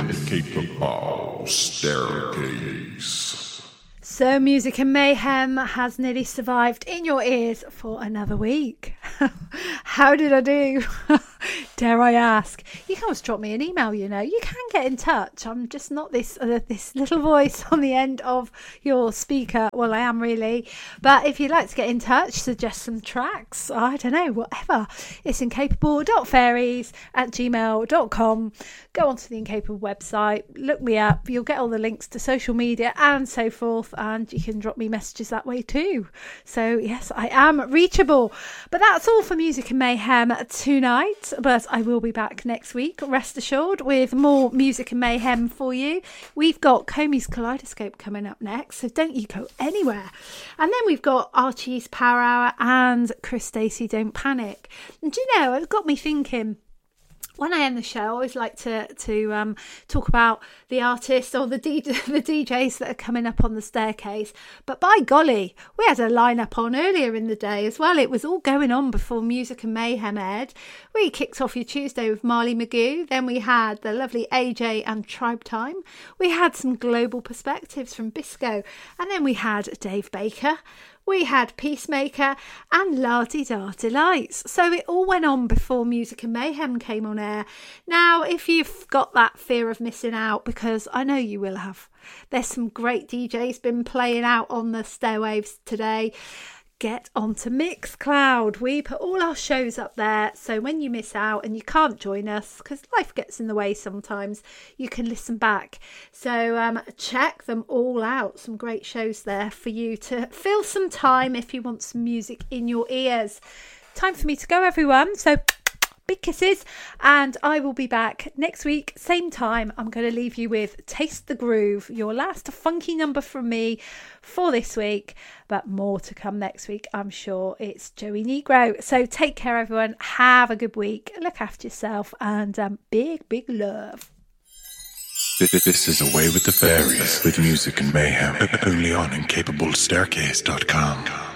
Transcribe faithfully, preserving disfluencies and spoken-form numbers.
Incapable Staircase. So Music and Mayhem has nearly survived in your ears for another week. How did I do? Dare I ask? You can always drop me an email, you know. You can get in touch. I'm just not this uh, this little voice on the end of your speaker. Well, I am really. But if you'd like to get in touch, suggest some tracks, I don't know, whatever. It's incapable dot fairies at gmail dot com. Go onto the Incapable website, look me up. You'll get all the links to social media and so forth. And you can drop me messages that way too. So yes, I am reachable. But that's all for Music and Mayhem tonight. But I will be back next week, rest assured, with more Music and Mayhem for you. We've got Comey's Kaleidoscope coming up next, so don't you go anywhere. And then we've got Archie's Power Hour and Chris Stacey Don't Panic. And do you know, it got me thinking. When I end the show, I always like to to um, talk about the artists or the D- the D Js that are coming up on the staircase. But by golly, we had a lineup on earlier in the day as well. It was all going on before Music and Mayhem aired. We kicked off your Tuesday with Marley Magoo. Then we had the lovely A J and Tribe Time. We had some global perspectives from Bisco. And then we had Dave Baker. We had Peacemaker and La Di Da Delights. So it all went on before Music and Mayhem came on air. Now, if you've got that fear of missing out, because I know you will have, there's some great D Js been playing out on the stairwaves today. Get onto Mixcloud. We put all our shows up there, so when you miss out and you can't join us because life gets in the way sometimes, you can listen back. So um, check them all out. Some great shows there for you to fill some time if you want some music in your ears. Time for me to go, everyone. So big kisses, and I will be back next week, same time. I'm going to leave you with Taste the Groove, your last funky number from me for this week, but more to come next week, I'm sure. It's Joey Negro. So take care, everyone. Have a good week. Look after yourself, and um, big, big love. This is Away with the Fairies with Music and Mayhem, only on incapable staircase dot com.